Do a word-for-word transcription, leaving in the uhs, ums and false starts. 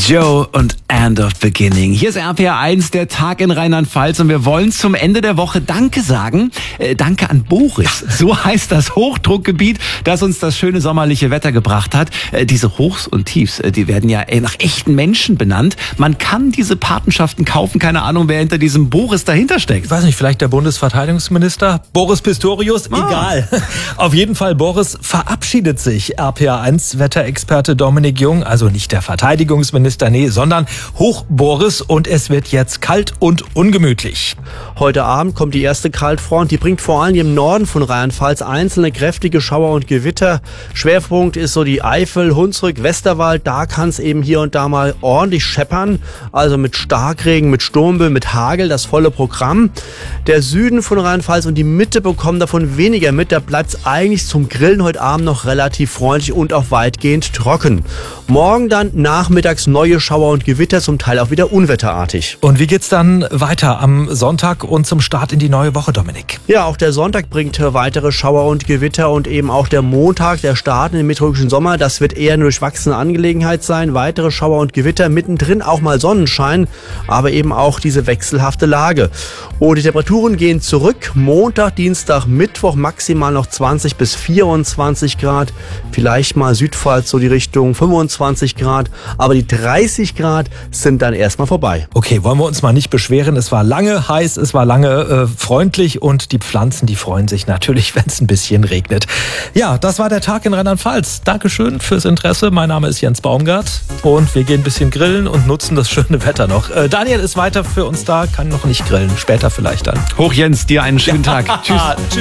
Joe und End of Beginning. Hier ist R P R eins, der Tag in Rheinland-Pfalz, und wir wollen zum Ende der Woche Danke sagen. Äh, danke an Boris. So heißt das Hochdruckgebiet, das uns das schöne sommerliche Wetter gebracht hat. Äh, diese Hochs und Tiefs, äh, die werden ja äh, nach echten Menschen benannt. Man kann diese Patenschaften kaufen. Keine Ahnung, wer hinter diesem Boris dahinter steckt. Ich weiß nicht, vielleicht der Bundesverteidigungsminister Boris Pistorius? Ah. Egal. Auf jeden Fall, Boris verabschiedet sich. R P R eins Wetterexperte Dominik Jung, also nicht der Verteidigungsminister, nee, sondern Hoch-Boris, und es wird jetzt kalt und ungemütlich. Heute Abend kommt die erste Kaltfront, die bringt vor allem im Norden von Rheinland-Pfalz einzelne kräftige Schauer und Gewitter. Schwerpunkt ist so die Eifel, Hunsrück, Westerwald, da kann es eben hier und da mal ordentlich scheppern, also mit Starkregen, mit Sturmböen, mit Hagel, das volle Programm. Der Süden von Rheinland-Pfalz und die Mitte bekommen davon weniger mit, da bleibt es eigentlich zum Grillen heute Abend noch relativ freundlich und auch weitgehend trocken. Morgen dann nachmittags neue Schauer und Gewitter, zum Teil auch wieder unwetterartig. Und wie geht's dann weiter am Sonntag und zum Start in die neue Woche, Dominik? Ja, auch der Sonntag bringt weitere Schauer und Gewitter, und eben auch der Montag, der Start in den meteorologischen Sommer, das wird eher eine durchwachsene Angelegenheit sein. Weitere Schauer und Gewitter, mittendrin auch mal Sonnenschein, aber eben auch diese wechselhafte Lage. Und die Temperaturen gehen zurück. Montag, Dienstag, Mittwoch maximal noch zwanzig bis vierundzwanzig Grad. Vielleicht mal Südpfalz so die Richtung fünfundzwanzig Grad. Aber die dreißig Grad sind dann erstmal vorbei. Okay, wollen wir uns mal nicht beschweren. Es war lange heiß, es war lange äh, freundlich, und die Pflanzen, die freuen sich natürlich, wenn es ein bisschen regnet. Ja, das war der Tag in Rheinland-Pfalz. Dankeschön fürs Interesse. Mein Name ist Jens Baumgart, und wir gehen ein bisschen grillen und nutzen das schöne Wetter noch. Äh, Daniel ist weiter für uns da, kann noch nicht grillen. Später vielleicht dann. Hoch Jens, dir einen schönen Tag. Tschüss.